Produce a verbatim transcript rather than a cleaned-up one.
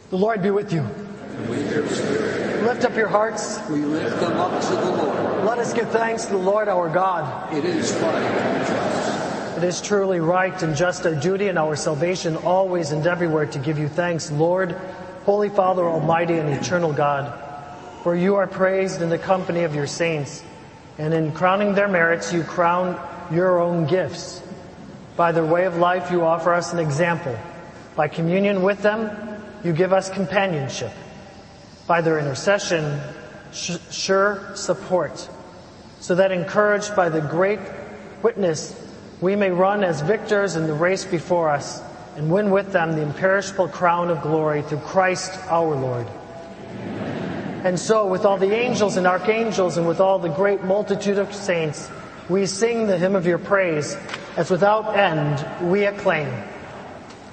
The Lord be with you. And with your spirit. Lift up your hearts. We lift them up to the Lord. Let us give thanks to the Lord our God. It is right and just. It is truly right and just, our duty and our salvation, always and everywhere, to give you thanks, Lord, Holy Father, Almighty and eternal God. For you are praised in the company of your saints, and in crowning their merits you crown your own gifts. By their way of life you offer us an example. By communion with them you give us companionship. By their intercession, sh- sure support, so that encouraged by the great witness, we may run as victors in the race before us and win with them the imperishable crown of glory through Christ our Lord. Amen. And so, with all the angels and archangels and with all the great multitude of saints, we sing the hymn of your praise, as without end we acclaim.